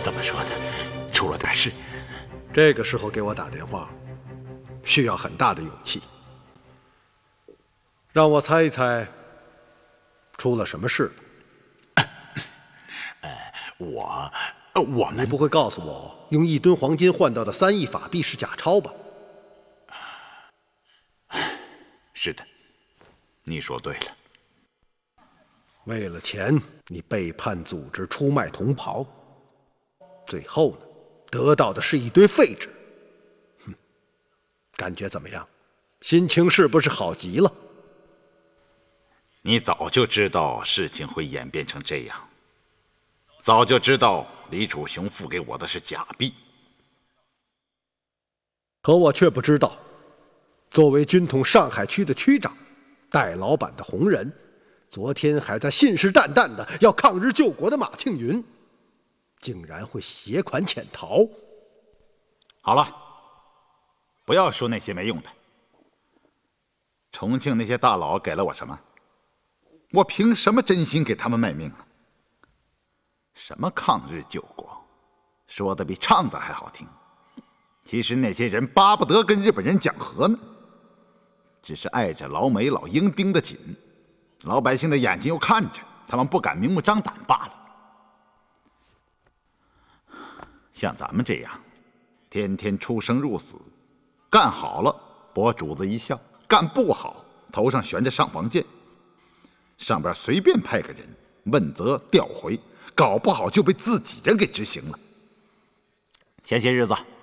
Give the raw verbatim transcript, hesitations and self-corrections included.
怎么说的？出了点事。 这个时候给我打电话，需要很大的勇气。让我猜一猜，出了什么事？ 呃，我，呃，我们你不会告诉我，用一吨黄金换到的三亿法币是假钞吧？ 是的，你说对了。 为了钱，你背叛组织，出卖同袍，最后呢，得到的是一堆废纸。哼，感觉怎么样？心情是不是好极了？ 你早就知道事情会演变成这样，早就知道李楚雄付给我的是假币， 可我却不知道，作为军统上海区的区长，戴老板的红人，昨天还在信誓旦旦的要抗日救国的马庆云，竟然会携款潜逃。 好了，不要说那些没用的。重庆那些大佬给了我什么？我凭什么真心给他们卖命啊？什么抗日救国，说的比唱的还好听。其实那些人巴不得跟日本人讲和呢，只是碍着老美老英盯得紧，老百姓的眼睛又看着，他们不敢明目张胆罢了。像咱们这样天天出生入死，干好了博主子一笑，干不好头上悬着上房剑，上边随便派个人问责调回，搞不好就被自己人给执行了。前些日子